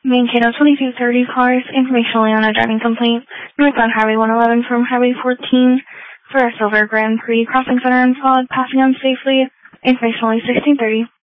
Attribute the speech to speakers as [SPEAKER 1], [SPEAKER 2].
[SPEAKER 1] Maintain 2230 cars. Information only on a driving complaint. Northbound Highway 111 from Highway 14 for a silver Grand Prix crossing center installed. Passing on safely. Information only 1630.